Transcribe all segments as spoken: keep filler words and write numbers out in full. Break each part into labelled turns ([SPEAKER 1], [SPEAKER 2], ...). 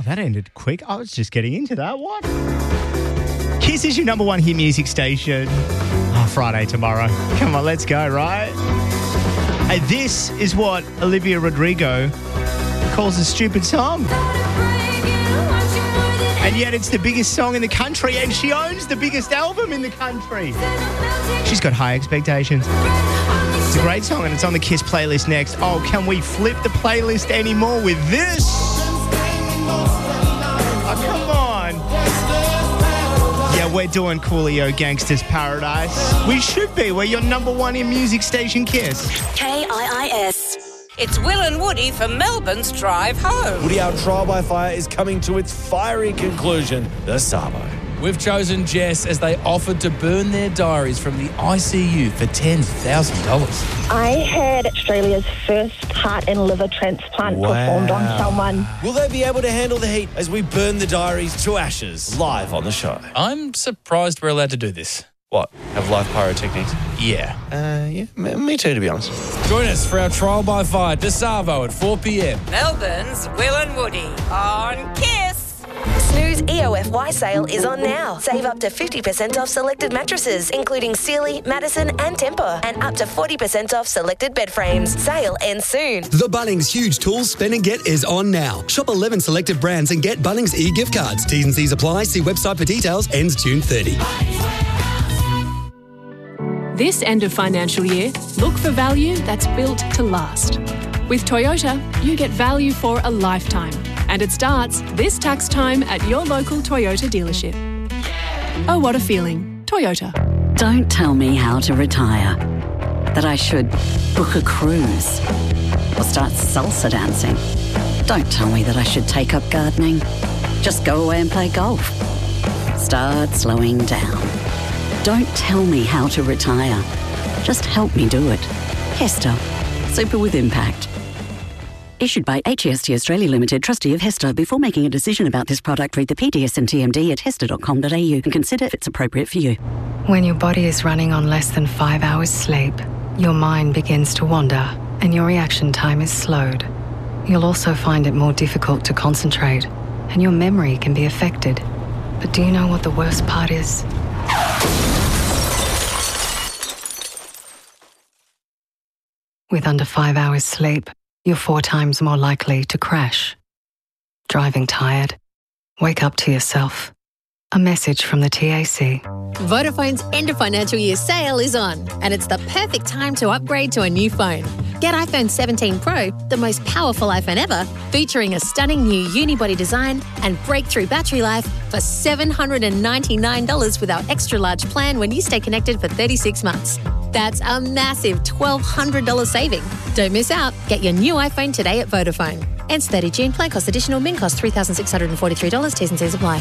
[SPEAKER 1] that ended quick. I was just getting into that. What? Kiss is your number one hit music station. Oh, Friday tomorrow. Come on, let's go, right? And this is what Olivia Rodrigo calls a stupid song. And yet it's the biggest song in the country, and she owns the biggest album in the country. She's got high expectations. It's a great song, and it's on the Kiss playlist next. Oh, can we flip the playlist anymore with this? Oh, come on. Yeah, we're doing Coolio Gangsta's Paradise. We should be. We're your number one in music station, Kiss.
[SPEAKER 2] K I I S. It's Will and Woody for Melbourne's Drive Home.
[SPEAKER 3] Woody, our trial by fire is coming to its fiery conclusion, the Sabo.
[SPEAKER 4] We've chosen Jess as they offered to burn their diaries from the I C U for ten thousand dollars.
[SPEAKER 5] I had Australia's first heart and liver transplant
[SPEAKER 3] Wow.
[SPEAKER 5] performed on someone.
[SPEAKER 3] Will they be able to handle the heat as we burn the diaries to ashes live on the show?
[SPEAKER 4] I'm surprised we're allowed to do this.
[SPEAKER 3] What? Have live pyrotechnics?
[SPEAKER 4] Yeah.
[SPEAKER 3] Uh, yeah, m- me too, to be honest.
[SPEAKER 4] Join us for our trial by fire, DeSavo at four p.m.
[SPEAKER 2] Melbourne's Will and Woody on Kiss.
[SPEAKER 6] Snooze E O F Y sale is on now. Save up to fifty percent off selected mattresses, including Sealy, Madison and Tempur, and up to forty percent off selected bed frames. Sale ends soon.
[SPEAKER 7] The Bunnings Huge Tools Spend and Get is on now. Shop eleven selected brands and get Bunnings e-gift cards. T's and C's apply. See website for details. Ends June thirtieth.
[SPEAKER 8] This end of financial year, look for value that's built to last. With Toyota, you get value for a lifetime, and it starts this tax time at your local Toyota dealership. Oh, what a feeling. Toyota.
[SPEAKER 9] Don't tell me how to retire. That I should book a cruise or start salsa dancing. Don't tell me that I should take up gardening. Just go away and play golf. Start slowing down. Don't tell me how to retire. Just help me do it. Hester. Super with impact. Issued by H E S T Australia Limited, trustee of Hester. Before making a decision about this product, read the P D S and T M D at hester dot com dot a u and consider if it's appropriate for you.
[SPEAKER 10] When your body is running on less than five hours sleep, your mind begins to wander and your reaction time is slowed. You'll also find it more difficult to concentrate and your memory can be affected. But do you know what the worst part is? With under five hours sleep, you're four times more likely to crash. Driving tired? Wake up to yourself. A message from the T A C.
[SPEAKER 11] Vodafone's end of financial year sale is on, and it's the perfect time to upgrade to a new phone. Get iPhone seventeen Pro, the most powerful iPhone ever, featuring a stunning new unibody design and breakthrough battery life for seven hundred ninety-nine dollars with our extra large plan when you stay connected for thirty-six months. That's a massive twelve hundred dollars saving. Don't miss out. Get your new iPhone today at Vodafone. Ends thirtieth of June. Plan cost additional. Min cost three thousand six hundred forty-three dollars. T's and C's apply.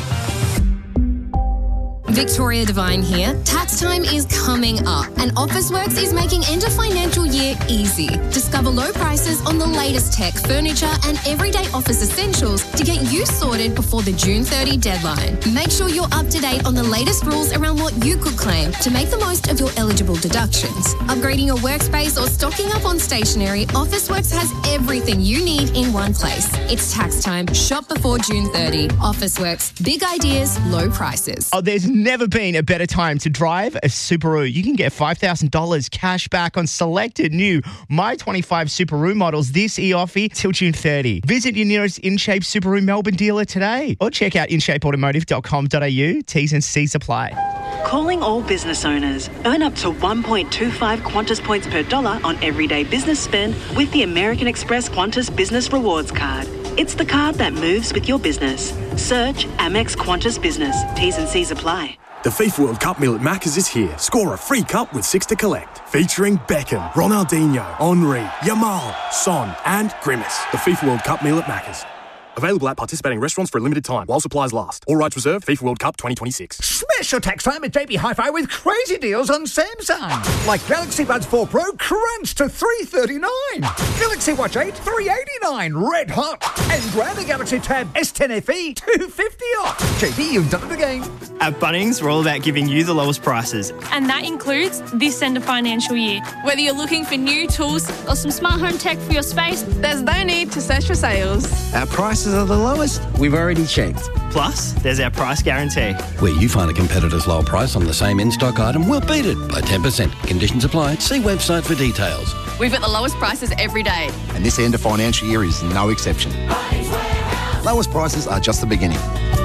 [SPEAKER 12] Victoria Devine here. Tax time is coming up and Officeworks is making end of financial year easy. Discover low prices on the latest tech, furniture and everyday office essentials to get you sorted before the June thirtieth deadline. Make sure you're up to date on the latest rules around what you could claim to make the most of your eligible deductions. Upgrading your workspace or stocking up on stationery, Officeworks has everything you need in one place. It's tax time. Shop before June thirtieth. Officeworks. Big ideas, low prices.
[SPEAKER 1] Oh, there's never been a better time to drive a Subaru. You can get five thousand dollars cash back on selected new My twenty-five Subaru models this e-offie till June thirtieth. Visit your nearest InShape Subaru Melbourne dealer today or check out in shape automotive dot com dot a u. T's and C's apply.
[SPEAKER 13] Calling all business owners. Earn up to one point two five Qantas points per dollar on everyday business spend with the American Express Qantas Business Rewards Card. It's the card that moves with your business. Search Amex Qantas Business. T's and C's apply.
[SPEAKER 14] The FIFA World Cup meal at Macca's is here. Score a free cup with six to collect. Featuring Beckham, Ronaldinho, Henry, Yamal, Son and Grimace. The FIFA World Cup meal at Macca's. Available at participating restaurants for a limited time while supplies last. All rights reserved. FIFA World Cup twenty twenty-six.
[SPEAKER 15] Smash your tax time at J B Hi-Fi with crazy deals on Samsung. Like Galaxy Buds four Pro crunch to three thirty-nine. Galaxy Watch eight three eighty-nine. Red hot. And grab a Galaxy Tab S ten F E two fifty off. J B, you've done it again.
[SPEAKER 16] At Bunnings, we're all about giving you the lowest prices.
[SPEAKER 17] And that includes this end of financial year.
[SPEAKER 18] Whether you're looking for new tools or some smart home tech for your space, there's no need to search for sales.
[SPEAKER 19] Our prices
[SPEAKER 18] prices are the lowest, we've already checked.
[SPEAKER 16] Plus, there's our price guarantee.
[SPEAKER 19] Where you find a competitor's low price on the same in-stock item, we'll beat it by ten percent. Conditions apply. See website for details.
[SPEAKER 20] We've got the lowest prices every day.
[SPEAKER 21] And this end of financial year is no exception. Lowest prices are just the beginning.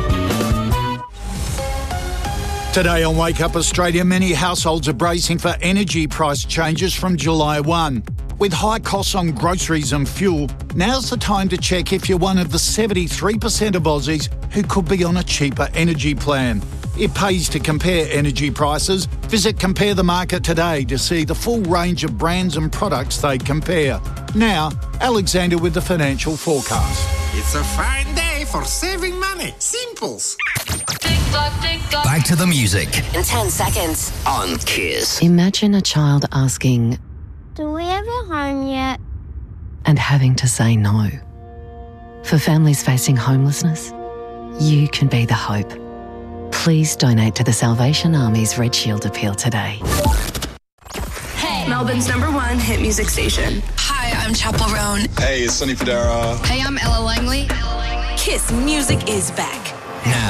[SPEAKER 22] Today on Wake Up Australia, many households are bracing for energy price changes from July first. With high costs on groceries and fuel, now's the time to check if you're one of the seventy-three percent of Aussies who could be on a cheaper energy plan. It pays to compare energy prices. Visit Compare the Market today to see the full range of brands and products they compare. Now, Alexander with the financial forecast.
[SPEAKER 23] It's a fine day for saving money. Simples.
[SPEAKER 24] Back to the music
[SPEAKER 6] In ten seconds.
[SPEAKER 24] on Kiss.
[SPEAKER 10] Imagine a child asking
[SPEAKER 25] Do we have a home yet?
[SPEAKER 10] and having to say no. For families facing homelessness, you can be the hope. Please donate to the Salvation Army's Red Shield appeal today.
[SPEAKER 26] Hey, Melbourne's number one hit music station.
[SPEAKER 27] Hi, I'm Chapel Roan.
[SPEAKER 28] Hey, it's Sonny Fodera.
[SPEAKER 27] Hey, I'm Ella Langley.
[SPEAKER 6] Kiss Music is back.
[SPEAKER 24] Now,